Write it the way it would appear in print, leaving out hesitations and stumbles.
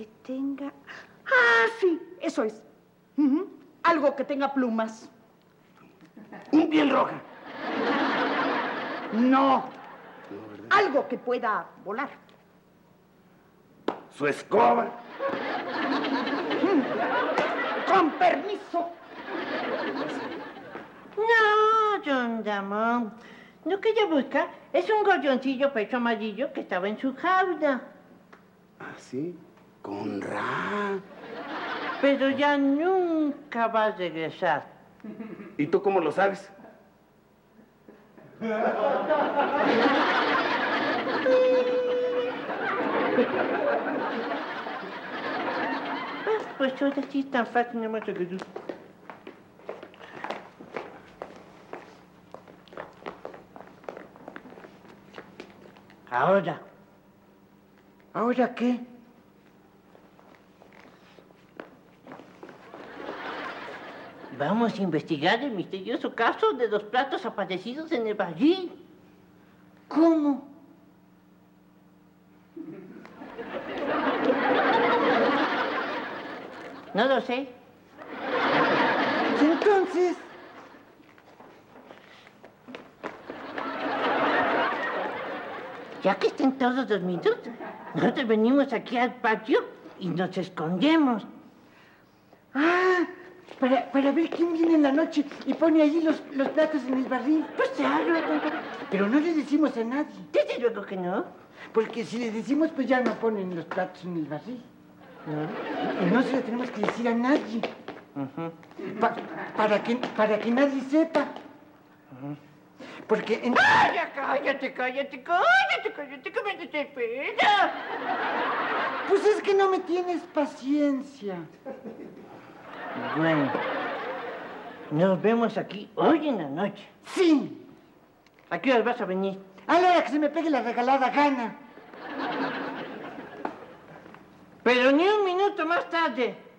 que tenga... Ah, sí, eso es. Algo que tenga plumas. Un piel roja. No. Algo que pueda volar. Su escoba. Con permiso. No, don Ramón. Lo que ella busca es un gorrioncillo pecho amarillo que estaba en su jaula. ¿Ah, sí? Con Ra. Pero ya nunca va a regresar. ¿Y tú cómo lo sabes? Pues ahora sí es tan fácil, no me recuerdo. Ahora. ¿Ahora qué? Vamos a investigar el misterioso caso de los platos aparecidos en el barril. ¿Cómo? No lo sé. Entonces... Ya que estén todos dormidos, nosotros venimos aquí al patio y nos escondemos. Ah, para ver quién viene en la noche y pone allí los platos en el barril. Pues claro, Pero no le decimos a nadie. desde luego que no. Porque si le decimos, pues ya no ponen los platos en el barril. Y no se lo tenemos que decir a nadie. Para que nadie sepa. Porque... ¡Ay, ya cállate, que me desespera! Pues es que no me tienes paciencia. Bueno, nos vemos aquí hoy en la noche. Sí. ¿A qué hora vas a venir? A la hora que se me pegue la regalada gana. Pero ni un minuto más tarde.